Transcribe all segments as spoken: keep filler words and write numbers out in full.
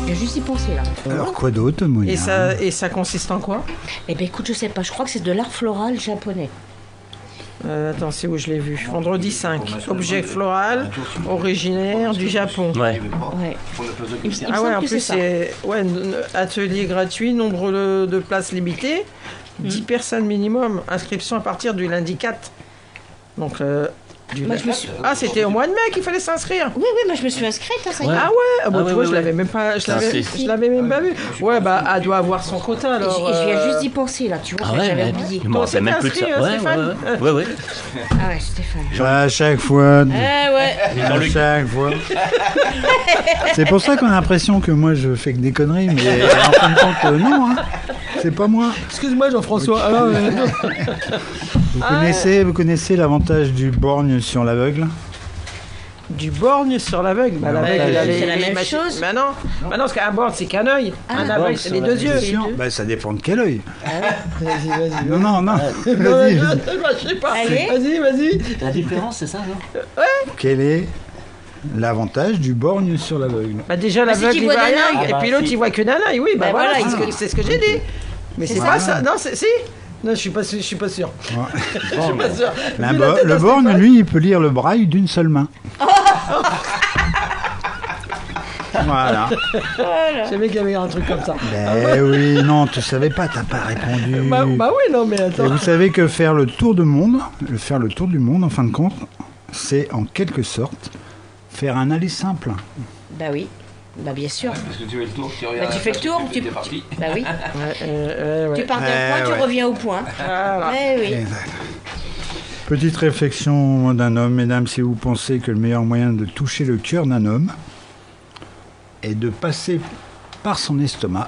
viens juste d'y penser là. Alors quoi d'autre, Monia? Et ça, et ça consiste en quoi? Eh ben écoute, je sais pas, je crois que c'est de l'art floral japonais. euh, Attends, c'est où je l'ai vu? Vendredi cinq. Objet floral originaire du Japon. Ouais. Ouais. Il, il me Ah ouais, semble en que plus c'est ça. c'est ouais, n- atelier gratuit, nombre de, de places limitées, dix personnes minimum, inscription à partir du lundi quatre. Donc euh, du Moi, lundi- je me suis- Ah, c'était au mois de mai qu'il fallait s'inscrire. Oui, oui, moi je me suis inscrite, hein, ça y est. Ouais. Ah ouais, ah, bon, Ah tu ouais, vois, ouais, je ouais. l'avais même pas, je Ça, l'avais, c'est- je l'avais même pas vu. Ouais, bah, elle doit avoir son quota Et alors. j'y- et je viens euh, juste d'y penser là, tu vois, Ah ouais, j'avais ouais. oublié. Je me Toi, rappelle même c'est plus de ça. inscrit, euh, Ouais, ouais, Stéphane ouais, ouais, ouais. Ah ouais, Stéphane. À chaque fois. Eh ouais. À chaque fois. C'est pour ça qu'on a l'impression que moi je fais que des conneries, mais en fin de compte, euh, non, hein. C'est pas moi. Excuse-moi, Jean-François. Ah, ouais. Vous connaissez, vous connaissez l'avantage du borgne sur l'aveugle? Du borgne sur l'aveugle. Bah, l'aveugle, Ouais, il a c'est les- la les même machines- chose. Bah non, bah non, parce qu'un borgne c'est qu'un œil. Ah, un un aveugle borgne c'est sur les la- deux yeux. Bien sûr. Bah, ça dépend de quel œil. Vas-y, vas-y. Non, non, non. Non, Vas-y. je, je sais pas. Allez. Vas-y, vas-y. La différence, c'est ça, non? Quel est l'avantage du borgne sur l'aveugle? Bah déjà Bah, c'est l'aveugle qu'il il voit voit d'un un œil. œil, et Ah, puis bah, l'autre si. il voit que d'un œil. Oui, bah, Bah, voilà, voilà, c'est ce il- que- c'est ce que j'ai dit. Mais c'est C'est pas ça. ça. Non, c'est si. Non, je suis pas, sûr- je suis pas sûr. Ouais. Je suis pas sûr. La Vu bo- la tête le à borgne, Stéphane. lui, il peut lire le braille d'une seule main. Voilà. J'avais qu'il y avait un truc comme ça. Ben oui, non, tu savais pas, t'as pas répondu. Bah, bah oui, non, mais Et attends. vous savez que faire le tour du monde, le faire le tour du monde, en fin de compte, c'est en quelque sorte faire un aller simple. Bah oui. Bah bien sûr. Parce que tu fais le tour, tu Bah regardes. tu fais le tour, tu... es parti. Bah oui. Ouais, euh, ouais, Tu ouais. pars d'un Eh point, ouais. tu reviens au point. Voilà. Eh oui. Exact. Petite réflexion d'un homme, mesdames, si vous pensez que le meilleur moyen de toucher le cœur d'un homme est de passer par son estomac,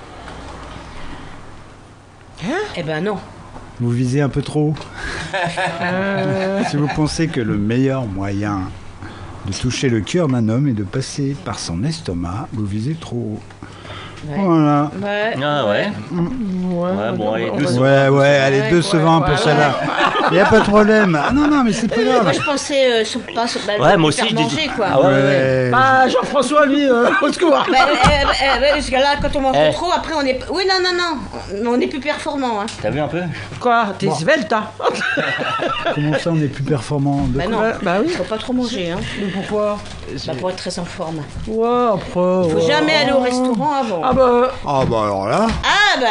Eh ben non. vous visez un peu trop. Euh, Si vous pensez que le meilleur moyen de toucher le cœur d'un homme est de passer par son estomac, vous visez trop haut. Ouais. Voilà. Ouais. Ah ouais. ouais, Ouais, bon, allez, on deux va- secondes. Ouais, ouais, allez, Ouais, deux ouais, secondes ouais, pour ouais. celle-là. Il n'y a pas de problème. Ah non, non, mais c'est pas Moi grave. je pensais euh, sur, pas sur, bah, Ouais, le moi aussi, faire je dis- manger quoi. Ah ouais, ouais, ouais. Ouais. Ah, Jean-François, lui, euh, au secours. Bah, euh, euh, euh, parce que là, quand on mange Eh. trop, après on est. Oui, non, non, non. On est plus performant. Hein. T'as vu un peu? Quoi? T'es svelte, hein? Comment ça, on est plus performant de Bah quoi non. Ouais, bah oui. Faut pas trop manger. Hein. Mais pourquoi? Bah, pour être très en forme. Ouais, après. Faut ouais. jamais aller au restaurant avant. Ah bah. Ah bah alors là. Ah bah